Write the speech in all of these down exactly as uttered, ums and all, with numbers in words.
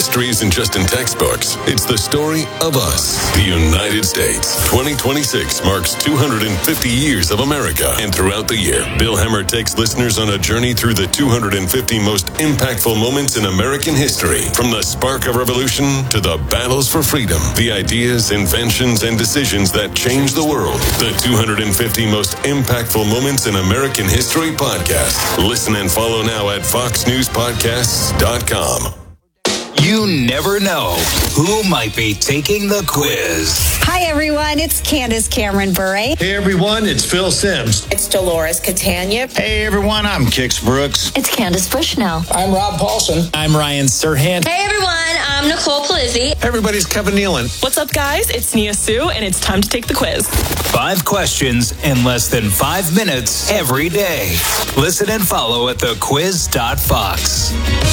History isn't just in textbooks. It's the story of us, the United States. twenty twenty-six marks two hundred fifty years of America. And throughout the year, Bill Hemmer takes listeners on a journey through the two hundred fifty most impactful moments in American history. From the spark of revolution to the battles for freedom, the ideas, inventions, and decisions that changed the world. The two hundred fifty most impactful moments in American history podcast. Listen and follow now at fox news podcasts dot com. You never know who might be taking the quiz. Hi, everyone. It's Candace Cameron Bure. Hey, everyone. It's Phil Sims. It's Dolores Catania. Hey, everyone. I'm Kix Brooks. It's Candace Bushnell. I'm Rob Paulson. I'm Ryan Serhant. Hey, everyone. I'm Nicole Palizzi. Hey, everybody's Kevin Nealon. What's up, guys? It's Nia Sue, and it's time to take the quiz. Five questions in less than five minutes every day. Listen and follow at the quiz dot fox.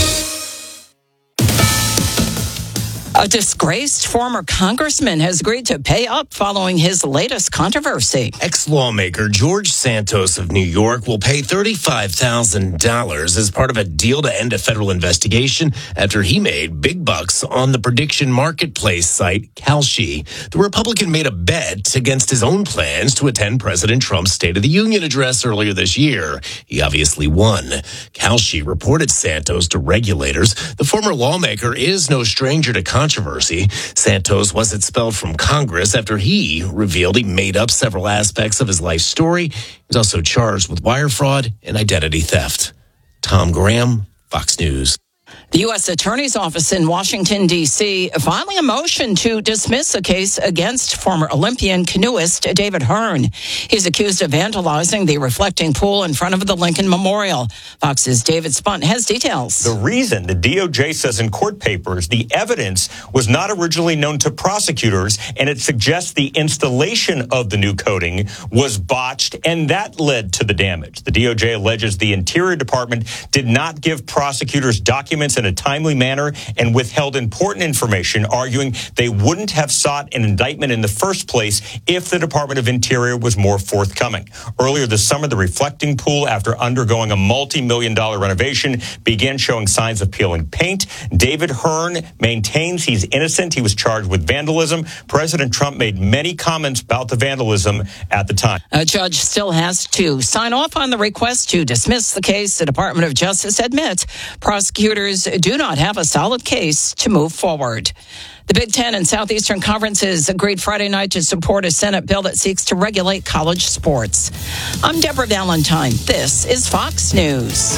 A disgraced former congressman has agreed to pay up following his latest controversy. Ex-lawmaker George Santos of New York will pay thirty-five thousand dollars as part of a deal to end a federal investigation after he made big bucks on the prediction marketplace site Kalshi. The Republican made a bet against his own plans to attend President Trump's State of the Union address earlier this year. He obviously won. Kalshi reported Santos to regulators. The former lawmaker is no stranger to controversy. Controversy. Santos was expelled from Congress after he revealed he made up several aspects of his life story. He was also charged with wire fraud and identity theft. Tom Graham, Fox News. The U S Attorney's Office in Washington, D C, filing a motion to dismiss a case against former Olympian canoeist David Hearn. He's accused of vandalizing the reflecting pool in front of the Lincoln Memorial. Fox's David Spunt has details. The reason, the D O J says in court papers, the evidence was not originally known to prosecutors, and it suggests the installation of the new coating was botched, and that led to the damage. The D O J alleges the Interior Department did not give prosecutors documents in a timely manner and withheld important information, arguing they wouldn't have sought an indictment in the first place if the Department of Interior was more forthcoming. Earlier this summer, the reflecting pool, after undergoing a multi-million dollar renovation, began showing signs of peeling paint. David Hearn maintains he's innocent. He was charged with vandalism. President Trump made many comments about the vandalism at the time. A judge still has to sign off on the request to dismiss the case. The Department of Justice admits prosecutors do not have a solid case to move forward. The Big Ten and Southeastern Conferences agreed Friday night to support a Senate bill that seeks to regulate college sports. I'm Deborah Valentine. This is Fox News.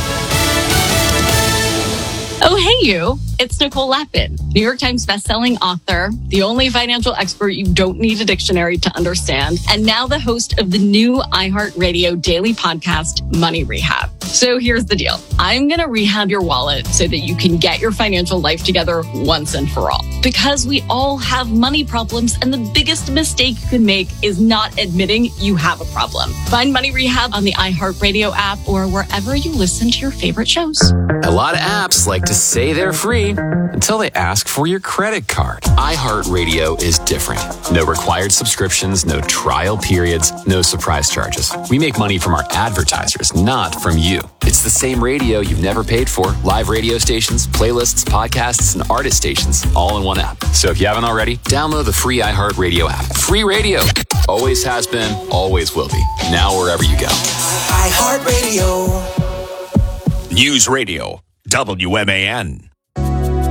Oh, hey, you. It's Nicole Lapin, New York Times bestselling author, the only financial expert you don't need a dictionary to understand, and now the host of the new iHeartRadio daily podcast, Money Rehab. So here's the deal. I'm going to rehab your wallet so that you can get your financial life together once and for all. Because we all have money problems, and the biggest mistake you can make is not admitting you have a problem. Find Money Rehab on the iHeartRadio app or wherever you listen to your favorite shows. A lot of apps like to say they're free until they ask for your credit card. iHeartRadio is different. No required subscriptions, no trial periods, no surprise charges. We make money from our advertisers, not from you. It's the same radio you've never paid for. Live radio stations, playlists, podcasts, and artist stations, all in one app. So if you haven't already, download the free iHeartRadio app. Free radio. Always has been, always will be. Now wherever you go. iHeartRadio. News Radio, W M A N.